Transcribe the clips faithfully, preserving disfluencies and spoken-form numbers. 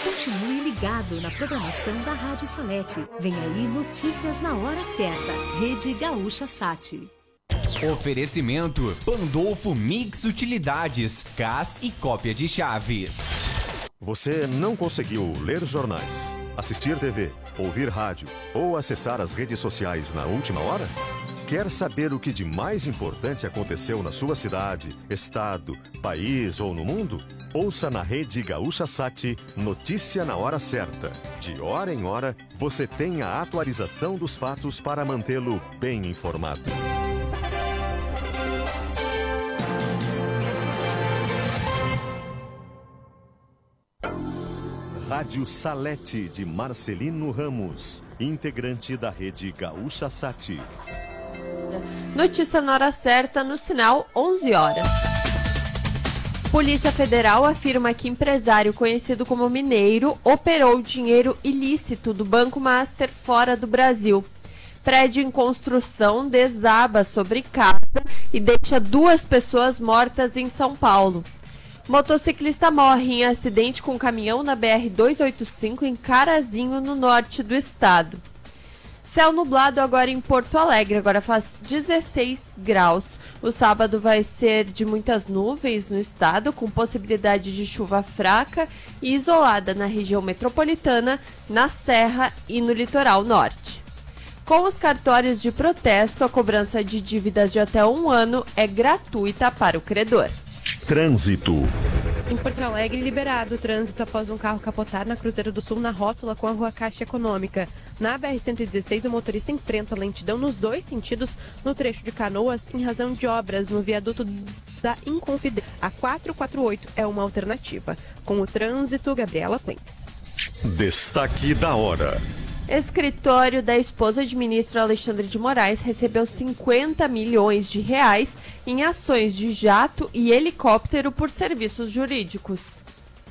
Continue ligado na programação da Rádio Salete. Vem aí notícias na hora certa. Rede Gaúcha Sat. Oferecimento Pandolfo Mix Utilidades, C A S e cópia de chaves. Você não conseguiu ler jornais, assistir T V, ouvir rádio ou acessar as redes sociais na última hora? Quer saber o que de mais importante aconteceu na sua cidade, estado, país ou no mundo? Ouça na Rede Gaúcha Sat Notícia na Hora Certa. De hora em hora, você tem a atualização dos fatos para mantê-lo bem informado. Rádio Salete de Marcelino Ramos, integrante da Rede Gaúcha Sat. Notícia na hora certa no sinal onze horas. Polícia Federal afirma que empresário conhecido como Mineiro operou dinheiro ilícito do Banco Master fora do Brasil. Prédio em construção desaba sobre casa e deixa duas pessoas mortas em São Paulo. Motociclista morre em acidente com caminhão na B R duzentos e oitenta e cinco em Carazinho, no norte do estado. Céu nublado agora em Porto Alegre, agora faz dezesseis graus. O sábado vai ser de muitas nuvens no estado, com possibilidade de chuva fraca e isolada na região metropolitana, na Serra e no litoral norte. Com os cartórios de protesto, a cobrança de dívidas de até um ano é gratuita para o credor. Trânsito. Em Porto Alegre, liberado o trânsito após um carro capotar na Cruzeiro do Sul, na rótula com a Rua Caixa Econômica. Na B R cento e dezesseis, o motorista enfrenta lentidão nos dois sentidos no trecho de Canoas, em razão de obras no viaduto da Inconfidência. A quatrocentos e quarenta e oito é uma alternativa. Com o trânsito, Gabriela Plens. Destaque da hora. Escritório da esposa de ministro Alexandre de Moraes recebeu cinquenta milhões de reais em ações de jato e helicóptero por serviços jurídicos.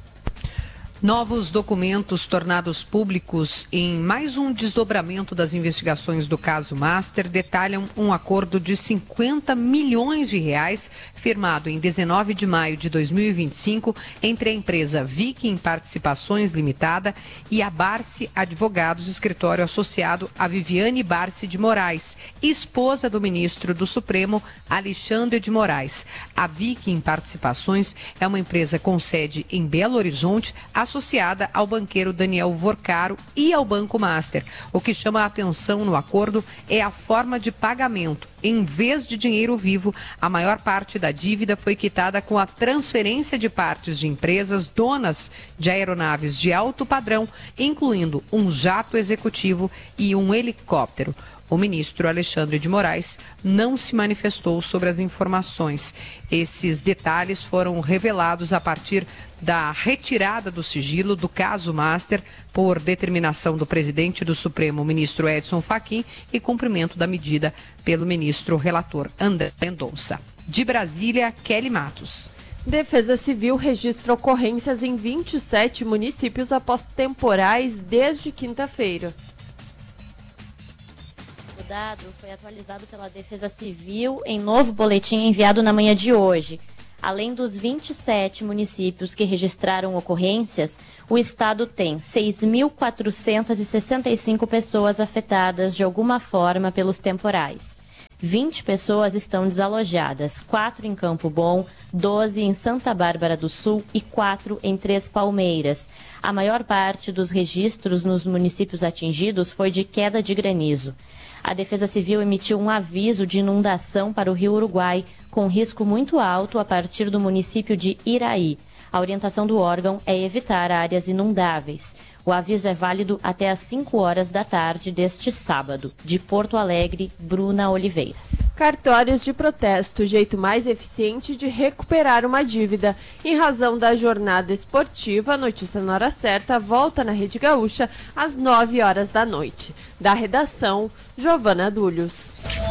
Novos documentos tornados públicos em mais um desdobramento das investigações do caso Master detalham um acordo de cinquenta milhões de reais firmado em dezenove de maio de dois mil e vinte e cinco entre a empresa Viking Participações Limitada e a Barsi Advogados, escritório associado a Viviane Barsi de Moraes, esposa do ministro do Supremo Alexandre de Moraes. A Viking Participações é uma empresa com sede em Belo Horizonte, associada ao banqueiro Daniel Vorcaro e ao Banco Master. O que chama a atenção no acordo é a forma de pagamento. Em vez de dinheiro vivo, a maior parte da dívida foi quitada com a transferência de partes de empresas donas de aeronaves de alto padrão, incluindo um jato executivo e um helicóptero. O ministro Alexandre de Moraes não se manifestou sobre as informações. Esses detalhes foram revelados a partir da retirada do sigilo do caso Master por determinação do presidente do Supremo, ministro Edson Fachin, e cumprimento da medida pelo ministro relator André Mendonça. De Brasília, Kelly Matos. Defesa Civil registra ocorrências em vinte e sete municípios após temporais desde quinta-feira. O dado foi atualizado pela Defesa Civil em novo boletim enviado na manhã de hoje. Além dos vinte e sete municípios que registraram ocorrências, o estado tem seis mil quatrocentas e sessenta e cinco pessoas afetadas de alguma forma pelos temporais. vinte pessoas estão desalojadas, quatro em Campo Bom, doze em Santa Bárbara do Sul e quatro em Três Palmeiras. A maior parte dos registros nos municípios atingidos foi de queda de granizo. A Defesa Civil emitiu um aviso de inundação para o Rio Uruguai, com risco muito alto a partir do município de Iraí. A orientação do órgão é evitar áreas inundáveis. O aviso é válido até às cinco horas da tarde deste sábado. De Porto Alegre, Bruna Oliveira. Cartórios de protesto, o jeito mais eficiente de recuperar uma dívida. Em razão da jornada esportiva, a Notícia na Hora Certa volta na Rede Gaúcha às nove horas da noite. Da redação, Giovana Dúlios.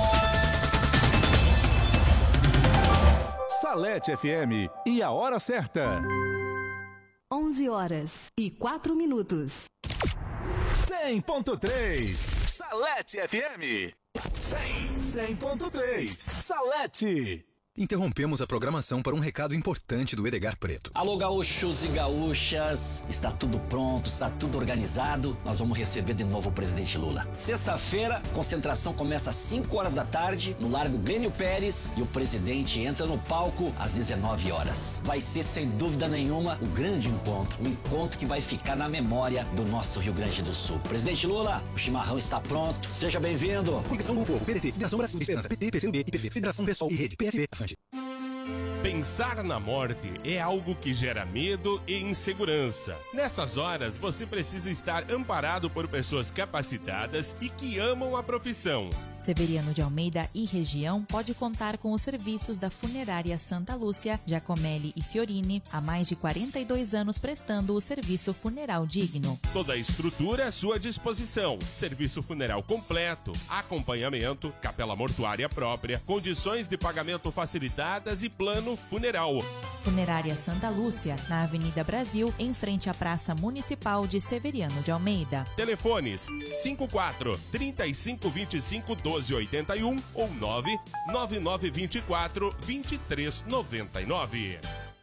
Salete F M e a hora certa. onze horas e quatro minutos. cem ponto três Salete F M. cem, cem ponto três Salete. Interrompemos a programação para um recado importante do Edgar Preto. Alô, gaúchos e gaúchas, está tudo pronto, está tudo organizado. Nós vamos receber de novo o presidente Lula. Sexta-feira, concentração começa às cinco horas da tarde, no Largo Glênio Pérez, e o presidente entra no palco às dezenove horas. Vai ser, sem dúvida nenhuma, o grande encontro, um encontro que vai ficar na memória do nosso Rio Grande do Sul. Presidente Lula, o chimarrão está pronto, seja bem-vindo. Coligação do Povo, P D T, Federação Brasil da Esperança, P T, P C do B, I P V, Federação Pessoal e Rede, P S B, Avante. Pensar na morte é algo que gera medo e insegurança. Nessas horas, você precisa estar amparado por pessoas capacitadas e que amam a profissão. Severiano de Almeida e região pode contar com os serviços da Funerária Santa Lúcia, Giacomelli e Fiorini, há mais de quarenta e dois anos prestando o serviço funeral digno. Toda a estrutura à sua disposição. Serviço funeral completo, acompanhamento, capela mortuária própria, condições de pagamento facilitadas e plano funeral. Funerária Santa Lúcia, na Avenida Brasil, em frente à Praça Municipal de Severiano de Almeida. Telefones cinquenta e quatro, trinta e cinco, vinte e cinco, doze oitenta e um ou nove nove nove vinte e quatro, vinte e três noventa e nove.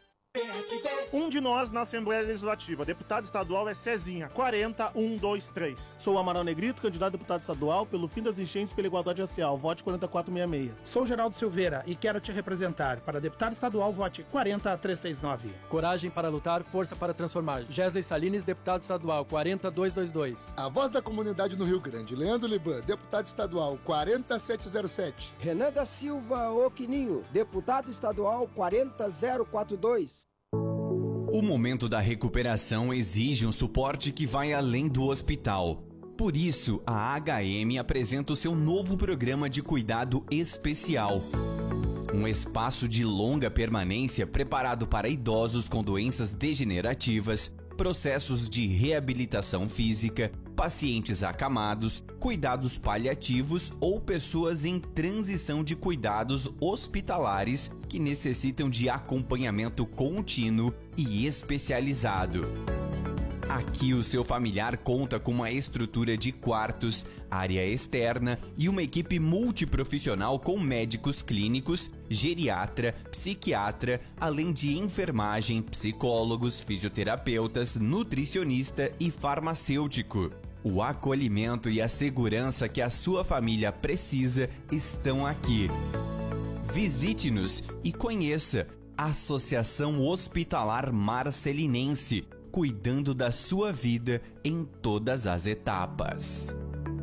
Um de nós na Assembleia Legislativa. Deputado estadual é Cezinha, quarenta, um, dois, três. Sou Amaral Negrito, candidato a deputado estadual pelo fim das enchentes pela igualdade racial. Vote quarenta e quatro sessenta e seis. Sou Geraldo Silveira e quero te representar. Para deputado estadual, vote quarenta, trezentos e sessenta e nove. Coragem para lutar, força para transformar. Gesley Salines, deputado estadual, quarenta, duzentos e vinte e dois. A voz da comunidade no Rio Grande. Leandro Liban, deputado estadual, quarenta, setecentos e sete. Renan da Silva Oquininho, deputado estadual, quarenta, zero quarenta e dois. O momento da recuperação exige um suporte que vai além do hospital. Por isso, a H M apresenta o seu novo programa de cuidado especial. Um espaço de longa permanência preparado para idosos com doenças degenerativas, processos de reabilitação física, pacientes acamados, cuidados paliativos ou pessoas em transição de cuidados hospitalares que necessitam de acompanhamento contínuo e especializado. Aqui o seu familiar conta com uma estrutura de quartos, área externa e uma equipe multiprofissional com médicos clínicos, geriatra, psiquiatra, além de enfermagem, psicólogos, fisioterapeutas, nutricionista e farmacêutico. O acolhimento e a segurança que a sua família precisa estão aqui. Visite-nos e conheça a Associação Hospitalar Marcelinense, cuidando da sua vida em todas as etapas.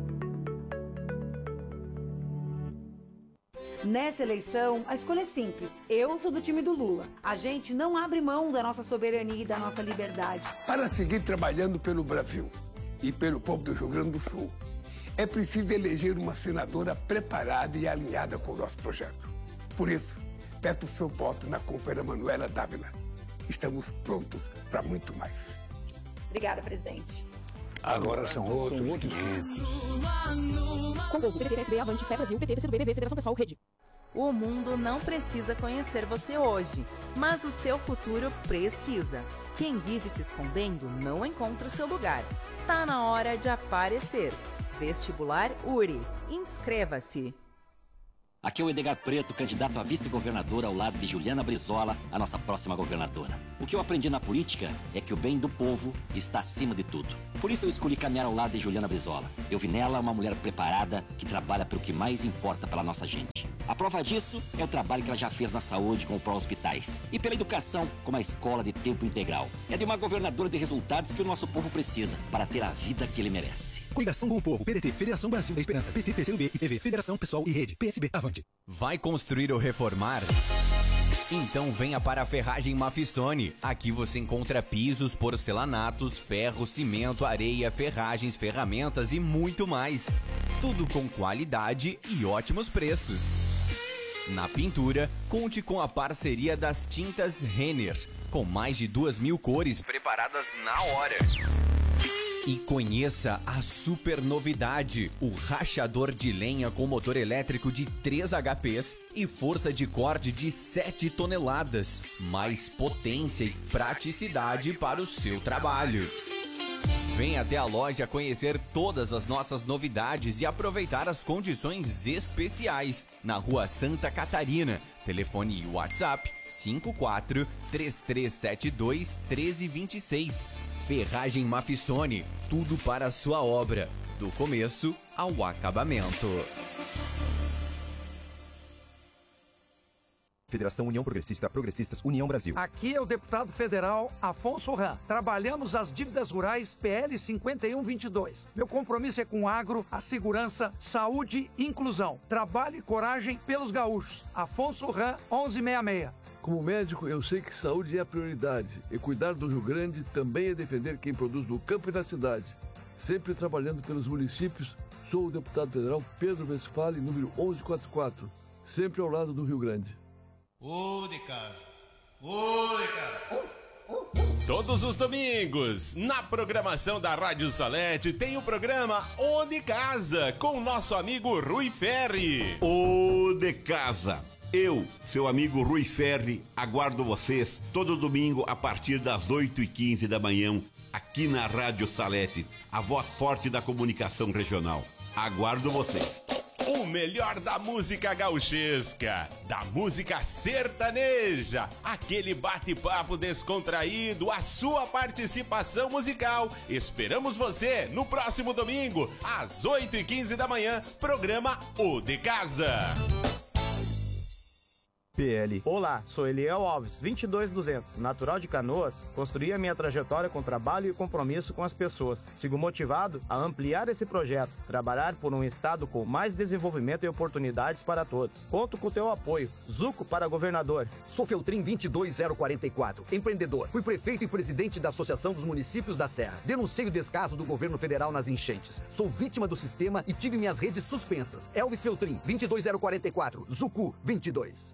Nessa eleição, a escolha é simples. Eu sou do time do Lula. A gente não abre mão da nossa soberania e da nossa liberdade. Para seguir trabalhando pelo Brasil e pelo povo do Rio Grande do Sul, é preciso eleger uma senadora preparada e alinhada com o nosso projeto. Por isso, peço o seu voto na companheira Manuela Dávila. Estamos prontos para muito mais. Obrigada, presidente. Agora são outros quinhentos. Conjunto P T, P S B, Avante, Fé Brasil, P T, P C do B, B V, Federação Pessoal, Rede. O mundo não precisa conhecer você hoje, mas o seu futuro precisa. Quem vive se escondendo não encontra o seu lugar. Tá na hora de aparecer. Vestibular U R I. Inscreva-se. Aqui é o Edgar Preto, candidato a vice-governador ao lado de Juliana Brizola, a nossa próxima governadora. O que eu aprendi na política é que o bem do povo está acima de tudo. Por isso eu escolhi caminhar ao lado de Juliana Brizola. Eu vi nela uma mulher preparada que trabalha pelo que mais importa pela nossa gente. A prova disso é o trabalho que ela já fez na saúde com o pró-hospitais e pela educação com a escola de tempo integral. É de uma governadora de resultados que o nosso povo precisa para ter a vida que ele merece. Coligação com o Povo, P D T, Federação Brasil da Esperança, P T, P C do B, I P V, Federação Pessoal e Rede, P S B, Avante. Vai construir ou reformar? Então venha para a Ferragem Mafissone. Aqui você encontra pisos, porcelanatos, ferro, cimento, areia, ferragens, ferramentas e muito mais. Tudo com qualidade e ótimos preços. Na pintura, conte com a parceria das tintas Renner, com mais de duas mil cores preparadas na hora. E conheça a super novidade, o rachador de lenha com motor elétrico de três H Pês e força de corte de sete toneladas, mais potência e praticidade para o seu trabalho. Venha até a loja conhecer todas as nossas novidades e aproveitar as condições especiais na Rua Santa Catarina, Telefone e WhatsApp cinco quatro três três sete dois um três dois seis. Ferragem Mafissone, tudo para a sua obra, do começo ao acabamento. Federação União Progressista, Progressistas, União Brasil. Aqui é o deputado federal Afonso Ram. Trabalhamos as dívidas rurais P L cinquenta e um vinte e dois. Meu compromisso é com o agro, a segurança, saúde e inclusão. Trabalho e coragem pelos gaúchos. Afonso Ram, onze sessenta e seis. Como médico, eu sei que saúde é a prioridade. E cuidar do Rio Grande também é defender quem produz no campo e na cidade. Sempre trabalhando pelos municípios, sou o deputado federal Pedro Westphalen, número onze quarenta e quatro. Sempre ao lado do Rio Grande. Ô de casa, ô de casa. Todos os domingos, na programação da Rádio Salete, tem o programa O de Casa, com o nosso amigo Rui Ferri. O de Casa. Eu, seu amigo Rui Ferri, aguardo vocês todo domingo a partir das oito e quinze da manhã, aqui na Rádio Salete, a voz forte da comunicação regional. Aguardo vocês. O melhor da música gauchesca, da música sertaneja, aquele bate-papo descontraído, a sua participação musical. Esperamos você no próximo domingo, às oito e quinze da manhã, programa O de Casa. P L. Olá, sou Eliel Alves, vinte e dois duzentos, natural de Canoas. Construí a minha trajetória com trabalho e compromisso com as pessoas. Sigo motivado a ampliar esse projeto, trabalhar por um estado com mais desenvolvimento e oportunidades para todos. Conto com o teu apoio. Zuco para governador. Sou Feltrin vinte e dois zero quarenta e quatro, empreendedor. Fui prefeito e presidente da Associação dos Municípios da Serra. Denunciei o descaso do governo federal nas enchentes. Sou vítima do sistema e tive minhas redes suspensas. Elvis Feltrin, vinte e dois zero quarenta e quatro, Zucu vinte e dois.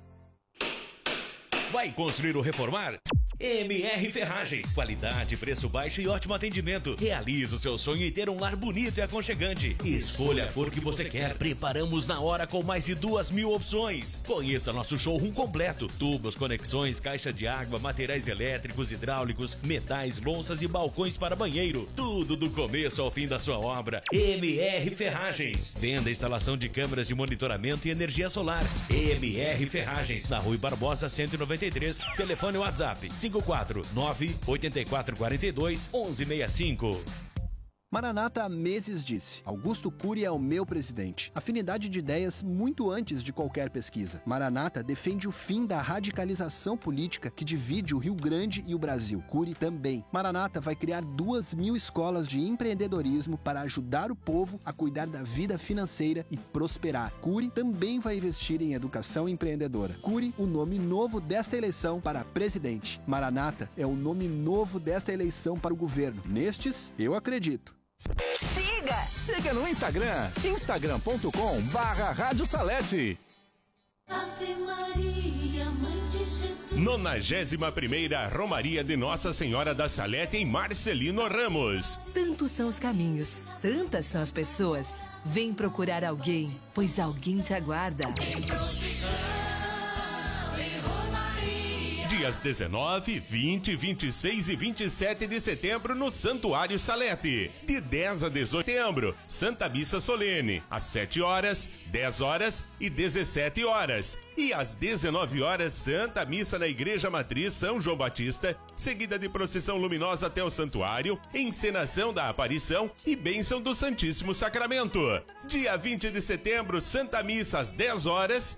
Vai construir ou reformar? M R Ferragens. Qualidade, preço baixo e ótimo atendimento. Realize o seu sonho em ter um lar bonito e aconchegante. Escolha a cor que você quer. Preparamos na hora com mais de duas mil opções. Conheça nosso showroom completo. Tubos, conexões, caixa de água, materiais elétricos, hidráulicos, metais, louças e balcões para banheiro. Tudo do começo ao fim da sua obra. M R Ferragens. Venda e instalação de câmeras de monitoramento e energia solar. M R Ferragens. Na Rui Barbosa cento e noventa e três. Telefone WhatsApp cinco quatro nove oito quatro quatro dois um um seis cinco. Maranata há meses disse: Augusto Cury é o meu presidente. Afinidade de ideias muito antes de qualquer pesquisa. Maranata defende o fim da radicalização política que divide o Rio Grande e o Brasil. Cury também. Maranata vai criar duas mil escolas de empreendedorismo para ajudar o povo a cuidar da vida financeira e prosperar. Cury também vai investir em educação empreendedora. Cury, o nome novo desta eleição para presidente. Maranata é o nome novo desta eleição para o governo. Nestes, eu acredito. Siga! Siga no Instagram, instagram ponto com barra Rádio Salete. Ave Maria, Mãe de Jesus. nonagésima primeira Romaria de Nossa Senhora da Salete em Marcelino Ramos. Tantos são os caminhos, tantas são as pessoas. Vem procurar alguém, pois alguém te aguarda. Dias dezenove, vinte, vinte e seis e vinte e sete de setembro no Santuário Salete. De dez a dezoito de setembro, Santa Missa Solene, às sete horas, dez horas e dezessete horas. E às dezenove horas, Santa Missa na Igreja Matriz São João Batista, seguida de procissão luminosa até o santuário, encenação da aparição e bênção do Santíssimo Sacramento. Dia vinte de setembro, Santa Missa às dez horas